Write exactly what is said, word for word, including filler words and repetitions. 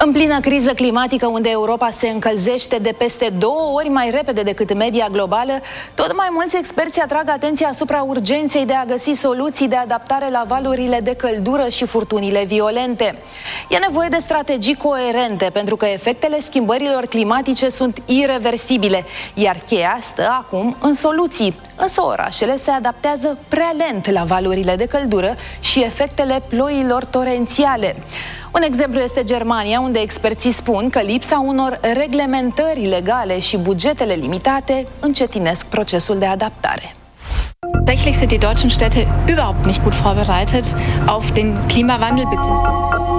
În plină criză climatică, unde Europa se încălzește de peste două ori mai repede decât media globală, tot mai mulți experți atrag atenția asupra urgenței de a găsi soluții de adaptare la valurile de căldură și furtunile violente. E nevoie de strategii coerente, pentru că efectele schimbărilor climatice sunt ireversibile, iar cheia stă acum în soluții. Însă orașele se adaptează prea lent la valurile de căldură și efectele ploilor torențiale. Un exemplu este Germania, unde experții spun că lipsa unor reglementări legale și bugetele limitate încetinesc procesul de adaptare. Tatsächlich sind die deutschen Städte überhaupt nicht gut vorbereitet auf den Klimawandel bzw.